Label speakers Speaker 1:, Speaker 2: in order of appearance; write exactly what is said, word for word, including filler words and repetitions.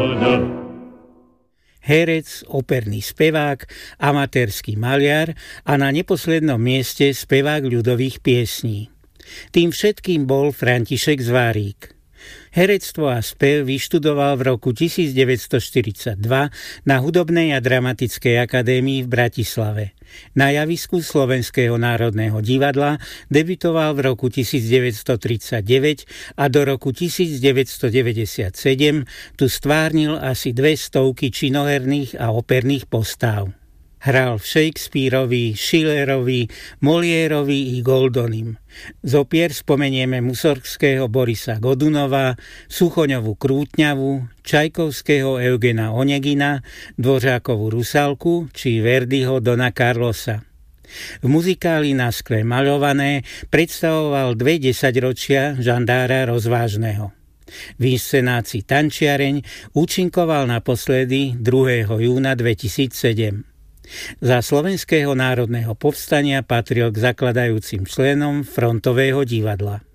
Speaker 1: Herec, operný spevák, amatérsky maliar a na neposlednom mieste spevák ľudových piesní. Tým všetkým bol František Zvárik. Herectvo a spev vyštudoval v roku devätnásťstoštyridsaťdva na Hudobnej a dramatickej akadémii v Bratislave. Na javisku Slovenského národného divadla debutoval v roku devätnásťstotridsaťdeväť a do roku devätnásťstodeväťdesiatsedem tu stvárnil asi dve stovky činoherných a operných postáv. Hral v Shakespeareovi, Schillerovi, Moliérovi i Goldonim. Z opier spomenieme Musorgského Borisa Godunova, Suchoňovú Krútňavu, Čajkovského Eugena Onegina, Dvořákovú Rusalku či Verdiho Dona Carlosa. V muzikáli Na skle maľované predstavoval dve desaťročia žandára rozvážneho. V inscenácii Tančiareň účinkoval naposledy druhého júna dvetisícsedem. Za Slovenského národného povstania patril k zakladajúcim členom Frontového divadla.